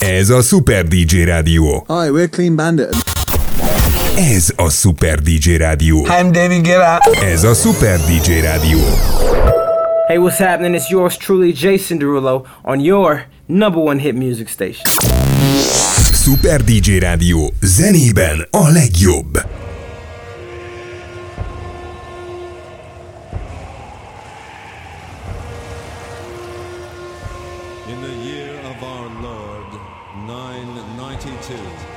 Ez a Super DJ Rádió. Hi, we're Clean Bandit. Ez a Super DJ Rádió. Hi, I'm David Guetta. Ez a Super DJ Rádió. Hey, what's happening? It's yours truly, Jason Derulo, on your number one hit music station. Super DJ Rádió. Zenében a legjobb. In the year of our Lord, 992.